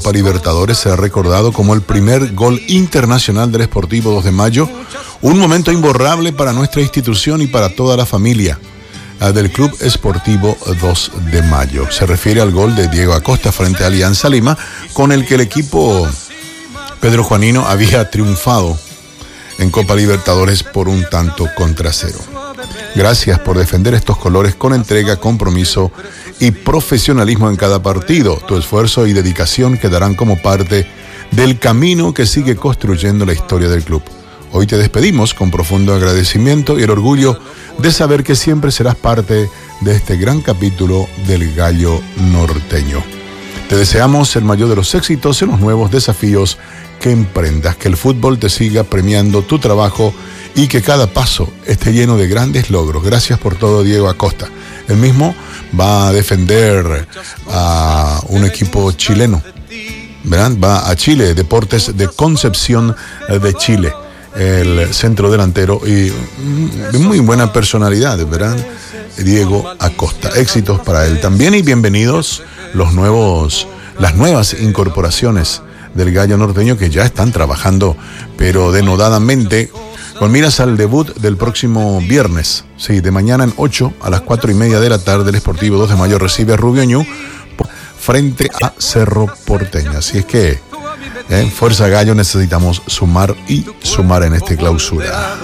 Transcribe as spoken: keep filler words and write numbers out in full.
Copa Libertadores será recordado como el primer gol internacional del Sportivo dos de Mayo, un momento imborrable para nuestra institución y para toda la familia del Club Sportivo dos de Mayo. Se refiere al gol de Diego Acosta frente a Alianza Lima, con el que el equipo Pedro Juanino había triunfado en Copa Libertadores por un tanto contra cero. Gracias por defender estos colores con entrega, compromiso y profesionalismo en cada partido. Tu esfuerzo y dedicación quedarán como parte del camino que sigue construyendo la historia del club. Hoy te despedimos con profundo agradecimiento y el orgullo de saber que siempre serás parte de este gran capítulo del Gallo Norteño. Te deseamos el mayor de los éxitos en los nuevos desafíos que emprendas, que el fútbol te siga premiando tu trabajo y que cada paso esté lleno de grandes logros. Gracias por todo, Diego Acosta. Él mismo va a defender a un equipo chileno, ¿verdad? Va a Chile, Deportes de Concepción de Chile, el centro delantero y de muy buena personalidad, ¿verdad? Diego Acosta. Éxitos para él también y bienvenidos los nuevos, las nuevas incorporaciones del Gallo Norteño que ya están trabajando, pero denodadamente, con miras al debut del próximo viernes, sí, de mañana en ocho a las cuatro y media de la tarde, el Sportivo dos de Mayo recibe a Rubio Ñu frente a Cerro Porteño. Así es que, eh, Fuerza Gallo, necesitamos sumar y sumar en esta clausura.